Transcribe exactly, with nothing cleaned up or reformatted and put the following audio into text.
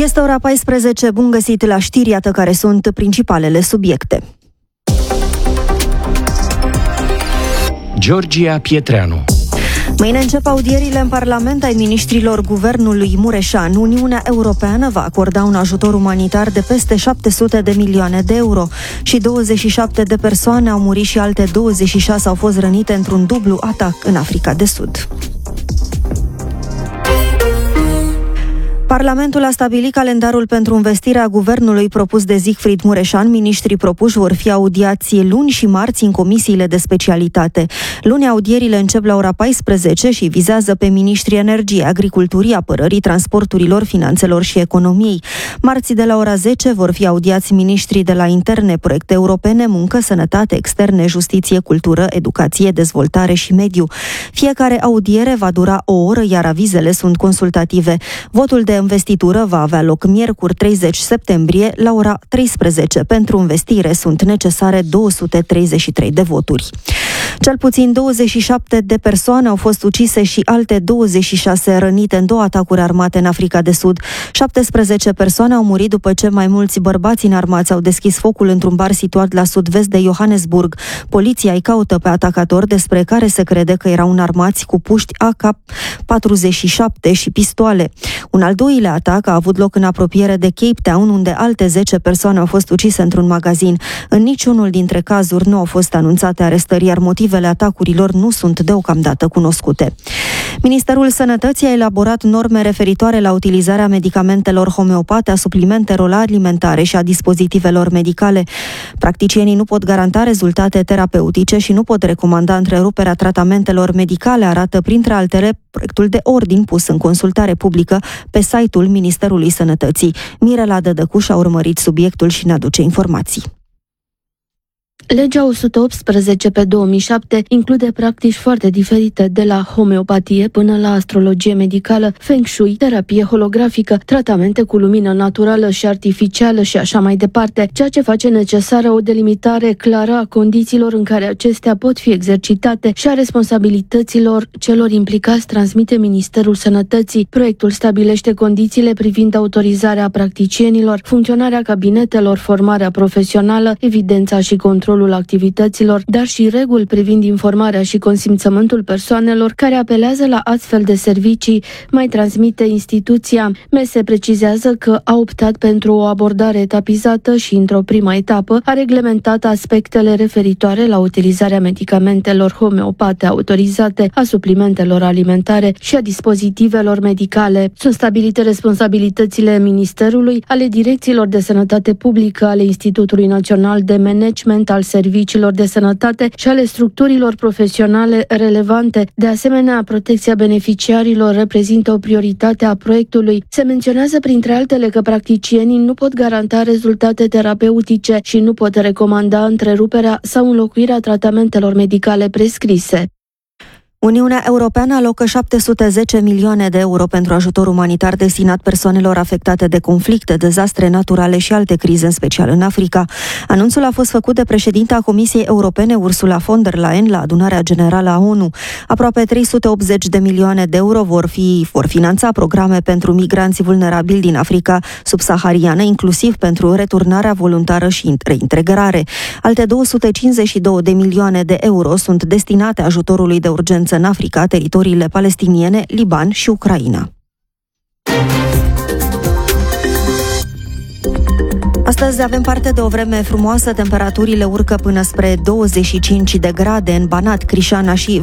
Este ora paisprezece, bun găsit la știri, iată care sunt principalele subiecte. Georgia Pietreanu. Mâine încep audierile în Parlament ai miniștrilor guvernului Mureșan. Uniunea Europeană va acorda un ajutor umanitar de peste șapte sute de milioane de euro și douăzeci și șapte de persoane au murit și alte douăzeci și șase au fost rănite într-un dublu atac în Africa de Sud. Parlamentul a stabilit calendarul pentru investirea guvernului propus de Siegfried Mureșan. Miniștrii propuși vor fi audiați luni și marți în comisiile de specialitate. Luni audierile încep la ora paisprezece și vizează pe miniștrii energiei, agriculturii, apărării, transporturilor, finanțelor și economiei. Marți de la ora zece vor fi audiați miniștrii de la interne, proiecte europene, muncă, sănătate, externe, justiție, cultură, educație, dezvoltare și mediu. Fiecare audiere va dura o oră, iar avizele sunt consultative. Votul de investitură va avea loc miercuri treizeci septembrie la ora treisprezece. Pentru investire sunt necesare două sute treizeci și trei de voturi. Cel puțin douăzeci și șapte de persoane au fost ucise și alte douăzeci și șase rănite în două atacuri armate în Africa de Sud. șaptesprezece persoane au murit după ce mai mulți bărbați înarmați au deschis focul într-un bar situat la sud-vest de Johannesburg. Poliția îi caută pe atacatori, despre care se crede că erau înarmați cu puști A K patruzeci și șapte și pistoale. Un al doilea atac a avut loc în apropiere de Cape Town, unde alte zece persoane au fost ucise într-un magazin. În niciunul dintre cazuri nu au fost anunțate arestări, iar motivele atacurilor nu sunt deocamdată cunoscute. Ministerul Sănătății a elaborat norme referitoare la utilizarea medicamentelor homeopate, a suplimentelor alimentare și a dispozitivelor medicale. Practicienii nu pot garanta rezultate terapeutice și nu pot recomanda întreruperea tratamentelor medicale, arată printre altele proiectul de ordin pus în consultare publică pe site-ul Ministerului Sănătății. Mirela Dădăcuș a urmărit subiectul și ne aduce informații. Legea o sută optsprezece pe două mii șapte include practici foarte diferite, de la homeopatie până la astrologie medicală, feng shui, terapie holografică, tratamente cu lumină naturală și artificială și așa mai departe, ceea ce face necesară o delimitare clară a condițiilor în care acestea pot fi exercitate și a responsabilităților celor implicați, transmite Ministerul Sănătății. Proiectul stabilește condițiile privind autorizarea practicienilor, funcționarea cabinetelor, formarea profesională, evidența și controlul activităților, dar și reguli privind informarea și consimțământul persoanelor care apelează la astfel de servicii, mai transmite instituția. M E S E precizează că a optat pentru o abordare etapizată și, într-o primă etapă, a reglementat aspectele referitoare la utilizarea medicamentelor homeopate autorizate, a suplimentelor alimentare și a dispozitivelor medicale. Sunt stabilite responsabilitățile Ministerului, ale direcțiilor de sănătate publică, ale Institutului Național de Management al serviciilor de sănătate și ale structurilor profesionale relevante. De asemenea, protecția beneficiarilor reprezintă o prioritate a proiectului. Se menționează printre altele că practicienii nu pot garanta rezultate terapeutice și nu pot recomanda întreruperea sau înlocuirea tratamentelor medicale prescrise. Uniunea Europeană alocă șapte sute zece milioane de euro pentru ajutor umanitar destinat persoanelor afectate de conflicte, dezastre naturale și alte crize, în special în Africa. Anunțul a fost făcut de președinta Comisiei Europene, Ursula von der Leyen, la adunarea generală a O N U. Aproape trei sute optzeci de milioane de euro vor fi vor finanța programe pentru migranți vulnerabili din Africa subsahariană, inclusiv pentru returnarea voluntară și reintegrare. Alte două sute cincizeci și două de milioane de euro sunt destinate ajutorului de urgență în Africa, teritoriile palestiniene, Liban și Ucraina. Astăzi avem parte de o vreme frumoasă, temperaturile urcă până spre douăzeci și cinci de grade în Banat, Crișana și